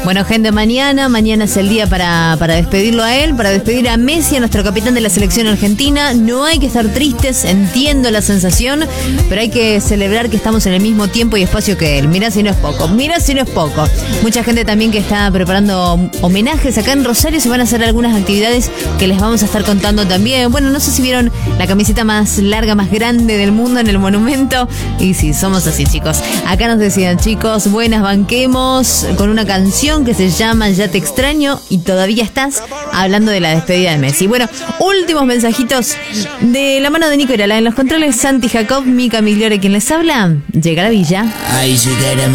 Bueno, gente, mañana es el día para despedirlo a él, para despedir a Messi, a nuestro capitán de la selección argentina. No hay que estar tristes, entiendo la sensación, pero hay que celebrar que estamos en el mismo tiempo y espacio que él. Mirá si no es poco, Mucha gente también que está preparando homenajes acá en Rosario. Se van a hacer algunas actividades que les vamos a estar contando también. Bueno, no sé si vieron la camiseta más larga, más grande del mundo en el monumento. Y sí, somos así, chicos. Acá nos decían, chicos, buenas, banquemos con una canción que se llama Ya te extraño y todavía estás, hablando de la despedida de Messi. Bueno, últimos mensajitos de la mano de Nico Irala. En los controles, Santi Jacob, Mica Migliore, quien les habla. Llega la villa. Ay, llegará